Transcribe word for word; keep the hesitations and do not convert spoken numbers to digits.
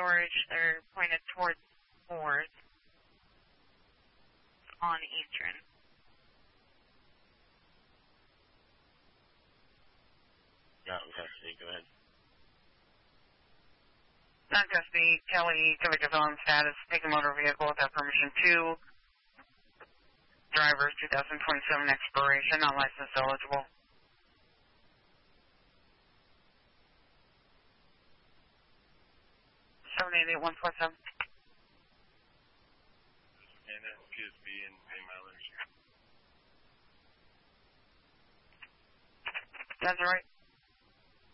storage. They're pointed towards fourth on Eastern. Mountain custody, go ahead. Mountain custody, Kelly, Civic is on status, taking motor vehicle without permission two. Driver's two thousand twenty-seven expiration, not license eligible. seven eight eight one four seven. And that's P S B and pay mileage. That's right.